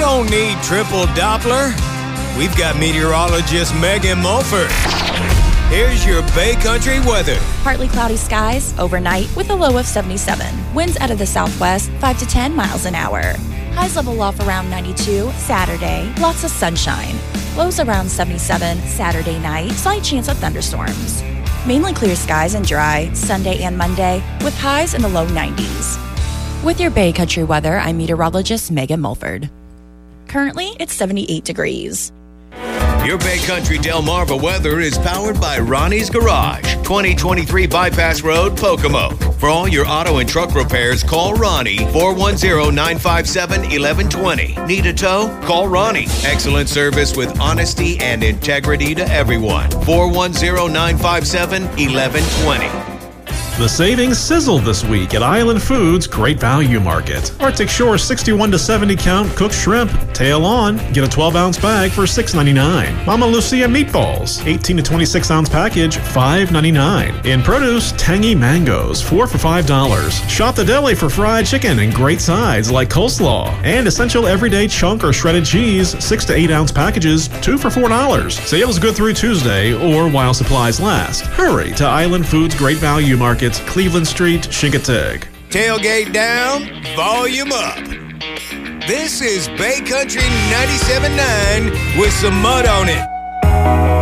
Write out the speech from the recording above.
don't need triple Doppler. We've got meteorologist Megan Mulford. Here's your Bay Country weather. Partly cloudy skies overnight with a low of 77. Winds out of the southwest 5 to 10 miles an hour. Highs level off around 92 Saturday. Lots of sunshine. Lows around 77 Saturday night. Slight chance of thunderstorms. Mainly clear skies and dry Sunday and Monday with highs in the low 90s. With your Bay Country weather, I'm meteorologist Megan Mulford. Currently, it's 78 degrees. Your Bay Country Delmarva weather is powered by Ronnie's Garage, 2023 Bypass Road, Pocomoke. For all your auto and truck repairs, call Ronnie, 410-957-1120. Need a tow? Call Ronnie. Excellent service with honesty and integrity to everyone. 410-957-1120. The savings sizzled this week at Island Foods Great Value Market. Arctic Shore 61 to 70 count cooked shrimp, tail on, get a 12-ounce bag for $6.99. Mama Lucia meatballs, 18 to 26 ounce package, $5.99. In produce, tangy mangoes, 4 for $5. Shop the deli for fried chicken and great sides like coleslaw. And essential everyday chunk or shredded cheese, 6 to 8 ounce packages, 2 for $4. Sales good through Tuesday or while supplies last. Hurry to Island Foods Great Value Market, Cleveland Street, Chincoteague. Tailgate down, volume up. This is Bay Country 97.9 with some mud on it.